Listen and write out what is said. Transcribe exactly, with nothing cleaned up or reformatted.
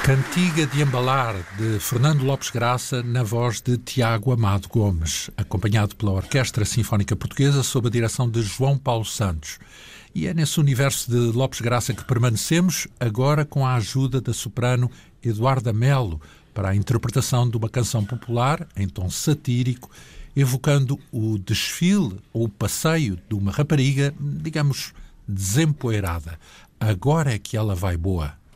Cantiga de Embalar, de Fernando Lopes Graça, na voz de Tiago Amado Gomes, acompanhado pela Orquestra Sinfónica Portuguesa sob a direção de João Paulo Santos. E é nesse universo de Lopes Graça que permanecemos, agora com a ajuda da soprano Eduarda Melo, para a interpretação de uma canção popular, em tom satírico, evocando o desfile ou o passeio de uma rapariga, digamos, desempoeirada. Agora é que ela vai boa.